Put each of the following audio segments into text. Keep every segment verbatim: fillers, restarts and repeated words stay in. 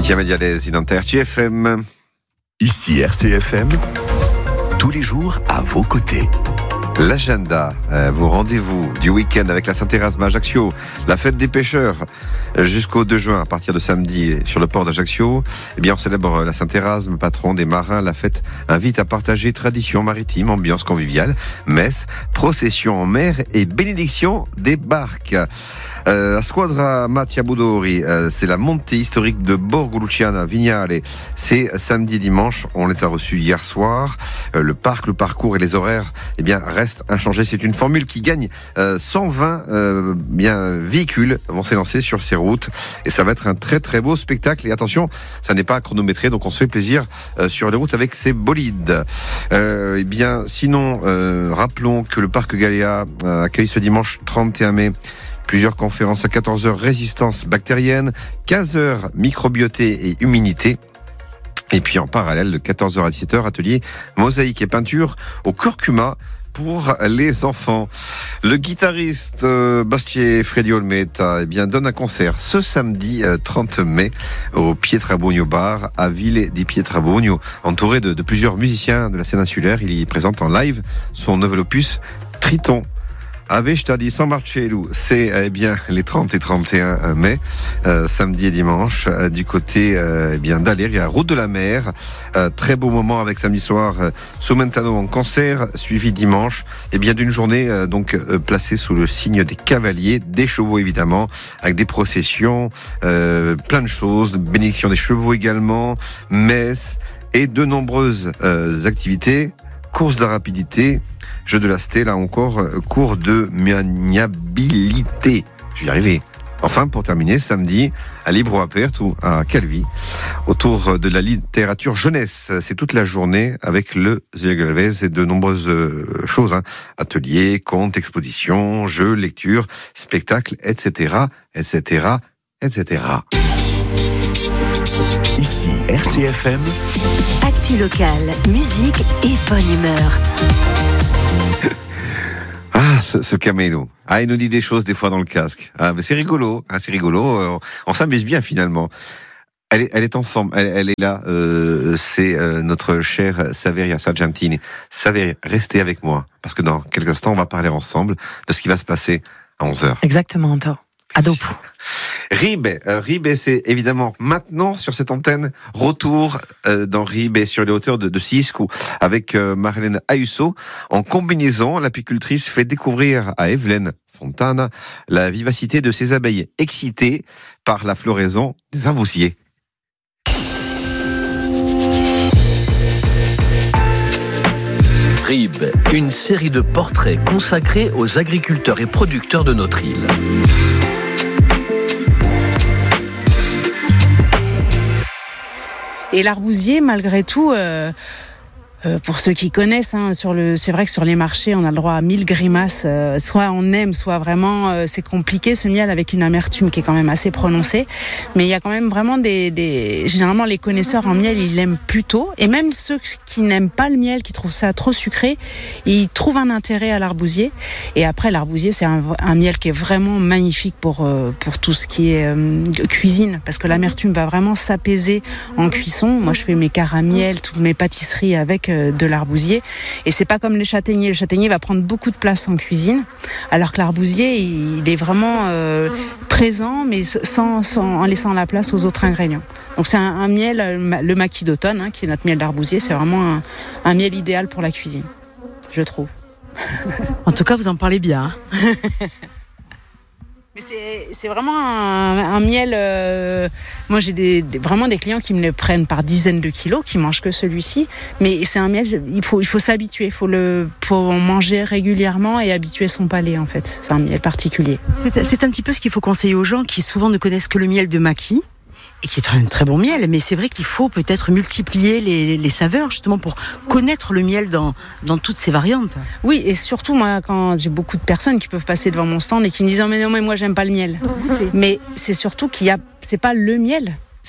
Chiama Dialès in R C F M. Ici R C F M, tous les jours à vos côtés. L'agenda, euh, vos rendez-vous du week-end avec la Saint-Erasme à Ajaccio, la fête des pêcheurs euh, jusqu'au deux juin à partir de samedi sur le port d'Ajaccio. Eh bien, on célèbre la Saint-Erasme, patron des marins. La fête invite à partager tradition maritime, ambiance conviviale, messe, procession en mer et bénédiction des barques. Euh, la Squadra Mattia Budori, euh, c'est la montée historique de Borgo Luciana Vignale. C'est samedi et dimanche. On les a reçus hier soir. Euh, le parc, le parcours et les horaires, eh bien, restent inchangés. C'est une formule qui gagne euh, cent vingt euh, bien véhicules vont s'élancer sur ces routes et ça va être un très très beau spectacle. Et attention, ça n'est pas chronométré, donc on se fait plaisir euh, sur les routes avec ces bolides. Euh, eh bien, sinon, euh, rappelons que le parc Galéa euh, accueille ce dimanche trente et un mai plusieurs conférences à quatorze heures, résistance bactérienne, quinze heures, microbioté et immunité. Et puis en parallèle, de quatorze heures à dix-sept heures, atelier mosaïque et peinture au curcuma pour les enfants. Le guitariste euh, Bastier Freddy Olmeta eh bien, donne un concert ce samedi euh, trente mai au Pietrabugno Bar à Ville di Pietrabugno. Entouré de, de plusieurs musiciens de la scène insulaire, il y présente en live son nouvel opus Triton. Avesta di San Marcello, c'est eh bien les trente et trente et un mai, euh, samedi et dimanche, euh, du côté euh, eh bien d'Aléria, route de la mer. Euh, très beau moment avec samedi soir euh, Somentano en concert, suivi dimanche eh bien d'une journée euh, donc euh, placée sous le signe des cavaliers, des chevaux évidemment, avec des processions, euh, plein de choses, bénédiction des chevaux également, messe et de nombreuses euh, activités, courses de rapidité, jeu de la sté, là encore, cours de maniabilité. Je vais y arriver. Enfin, pour terminer, samedi, à Libro Aperto, à Calvi, autour de la littérature jeunesse. C'est toute la journée avec le Zégalvez et de nombreuses choses. Hein. Ateliers, contes, expositions, jeux, lectures, spectacles, et cetera, et cetera, et cetera. Ici, R C F M. Actu locale, musique et bonne humeur. Ah, ce, ce camélo. Ah, il nous dit des choses des fois dans le casque. Ah, mais c'est rigolo. Ah, c'est rigolo. Euh, on s'amuse bien finalement. Elle est, elle est en forme. Elle, elle est là. Euh, c'est euh, notre chère Saveria Sargentini. Saveria, restez avec moi parce que dans quelques instants, on va parler ensemble de ce qui va se passer à onze heures. Exactement, Anto. À Dopo. Ribe, euh, Ribe, c'est évidemment maintenant sur cette antenne, retour euh, dans Ribe sur les hauteurs de, de Siiskou avec euh, Marlène Ayuso. En combinaison, l'apicultrice fait découvrir à Evelyne Fontana la vivacité de ses abeilles excitées par la floraison des arbousiers. Ribe, une série de portraits consacrés aux agriculteurs et producteurs de notre île. Et l'arbousier, malgré tout, euh, euh, pour ceux qui connaissent, hein, sur le, c'est vrai que sur les marchés, on a le droit à mille grimaces. Euh, soit on aime, soit vraiment euh, c'est compliqué ce miel avec une amertume qui est quand même assez prononcée. Mais il y a quand même vraiment des, des... Généralement, les connaisseurs en miel, ils l'aiment plutôt. Et même ceux qui n'aiment pas le miel, qui trouvent ça trop sucré, ils trouvent un intérêt à l'arbousier. Et après, l'arbousier, c'est un, un miel qui est vraiment magnifique pour, euh, pour tout ce qui est euh, cuisine. Parce que l'amertume va vraiment s'apaiser en cuisson. Moi, je fais mes caramiels, toutes mes pâtisseries avec de l'arbousier, et c'est pas comme le châtaignier. Le châtaignier va prendre beaucoup de place en cuisine, alors que l'arbousier, il est vraiment euh, présent, mais sans, sans, en laissant la place aux autres ingrédients. Donc c'est un, un miel, le maquis d'automne, hein, qui est notre miel d'arbousier, c'est vraiment un, un miel idéal pour la cuisine, je trouve. En tout cas, vous en parlez bien. Hein. Mais c'est, c'est vraiment un, un miel... Euh, moi, j'ai des, des, vraiment des clients qui me le prennent par dizaines de kilos, qui mangent que celui-ci. Mais c'est un miel, il faut, il faut s'habituer, il faut, le, faut en manger régulièrement et habituer son palais, en fait. C'est un miel particulier. C'est, c'est un petit peu ce qu'il faut conseiller aux gens qui souvent ne connaissent que le miel de maquis, et qui est un très bon miel, mais c'est vrai qu'il faut peut-être multiplier les, les saveurs, justement, pour connaître le miel dans, dans toutes ses variantes. Oui, et surtout, moi, quand j'ai beaucoup de personnes qui peuvent passer devant mon stand et qui me disent « Oh, mais non, mais moi, j'aime pas le miel. » Mais c'est surtout qu'il y a... C'est pas le miel.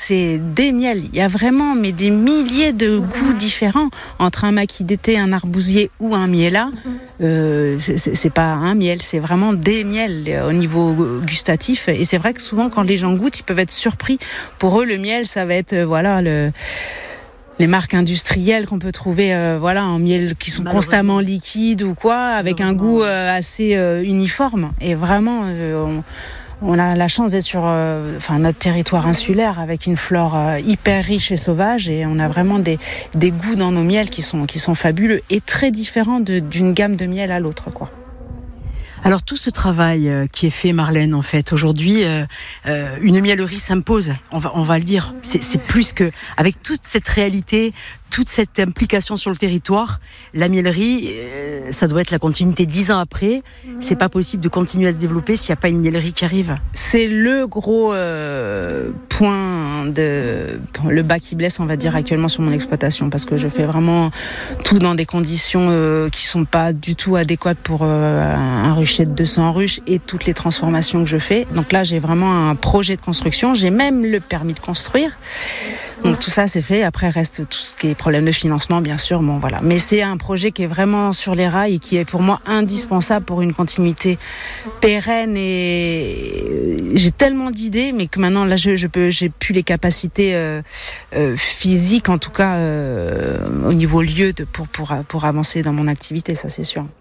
c'est des miels. Il y a vraiment mais des milliers de goûts différents entre un maquis d'été, un arbousier ou un miela. Euh, c'est, c'est pas un miel, c'est vraiment des miels au niveau gustatif. Et c'est vrai que souvent quand les gens goûtent, ils peuvent être surpris. Pour eux, le miel, ça va être euh, voilà le les marques industrielles qu'on peut trouver euh, voilà en miel qui sont constamment liquides ou quoi, avec un goût euh, assez euh, uniforme. Et vraiment, euh, on, on a la chance d'être sur euh, enfin notre territoire insulaire avec une flore euh, hyper riche et sauvage, et on a vraiment des des goûts dans nos miels qui sont qui sont fabuleux et très différents de, d'une gamme de miel à l'autre, quoi. Alors tout ce travail euh, qui est fait, Marlène, en fait, aujourd'hui, euh, euh, une miellerie s'impose. On va, on va le dire. C'est, c'est plus que, avec toute cette réalité, toute cette implication sur le territoire, la miellerie, euh, ça doit être la continuité. Dix ans après, c'est pas possible de continuer à se développer s'il n'y a pas une miellerie qui arrive. C'est le gros euh, point de le bas qui blesse, on va dire, actuellement sur mon exploitation, parce que je fais vraiment tout dans des conditions euh, qui sont pas du tout adéquates pour euh, un rucher de deux cents ruches et toutes les transformations que je fais. Donc là, j'ai vraiment un projet de construction. J'ai même le permis de construire. Donc tout ça c'est fait. Après reste tout ce qui est problème de financement, bien sûr. Bon voilà. Mais c'est un projet qui est vraiment sur les rails et qui est pour moi indispensable pour une continuité pérenne. Et j'ai tellement d'idées, mais que maintenant là je, je peux, j'ai plus les capacités euh, euh, physiques, en tout cas euh, au niveau lieu, de, pour pour pour avancer dans mon activité. Ça c'est sûr.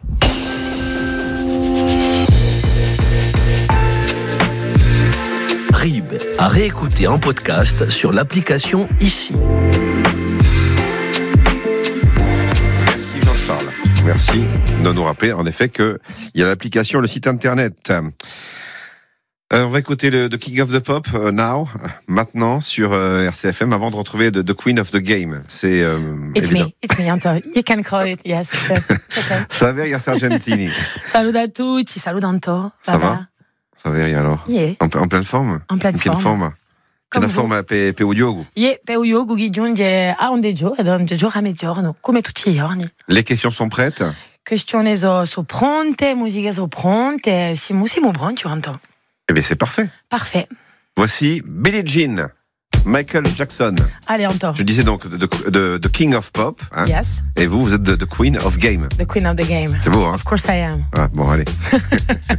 Rib à réécouter en podcast sur l'application Ici. Merci Jean-Charles. Merci de nous rappeler en effet qu'il y a l'application, le site internet. Euh, on va écouter le The King of the Pop uh, now, maintenant sur euh, R C F M, avant de retrouver the, the Queen of the Game. C'est euh, It's évident. me, it's me, Anto. You can call it, yes, yes. Okay. Saveria Sargentini. Salut à tutti, salut Anto. Ça va? Saveria alors? Yeah. En, en pleine forme? En pleine in che forme. forma? Che forma per pe udiogo? Yeah, per io gugi giunge a un deggio ed un deggio a mezzogiorno, come tutti i giorni. Les questions sont prêtes? Questioni so, so pronte, musiche so pronte, siamo, siamo pronti, Anto. Eh bien c'est parfait. Parfait. Voici Billie Jean, Michael Jackson. Allez, Anto. Je disais donc The, the, the King of Pop. Hein, Yes. et vous, vous êtes the, the Queen of Game. The Queen of the Game. C'est beau, hein? Of course I am. Ah, bon, allez.